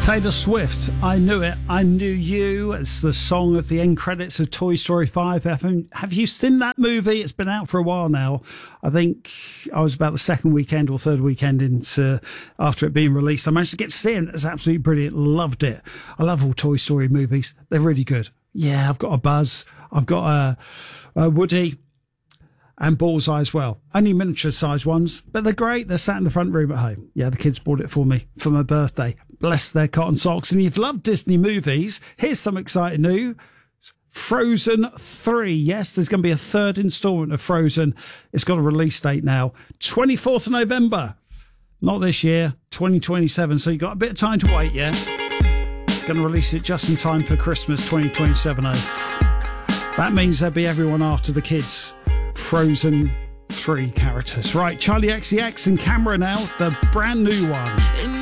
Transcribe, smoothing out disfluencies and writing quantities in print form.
Taylor Swift, I Knew It, I Knew You. It's the song of the end credits of Toy Story 5. Have you seen that movie? It's been out for a while now. I think I was about the second weekend or third weekend into after it being released. I managed to get to see it. It's absolutely brilliant. Loved it. I love all Toy Story movies. They're really good. Yeah, I've got a Buzz. I've got a Woody. And Bullseye as well. Only miniature sized ones, but they're great. They're sat in the front room at home. Yeah, the kids bought it for me for my birthday. Bless their cotton socks. And you've loved Disney movies. Here's some exciting news. Frozen 3. Yes, there's going to be a third instalment of Frozen. It's got a release date now. 24th of November. Not this year, 2027. So you've got a bit of time to wait, yeah? Going to release it just in time for Christmas 2027. That means there'll be everyone after the kids. Frozen 3 characters. Right, Charlie XCX and Camera now, the brand new one.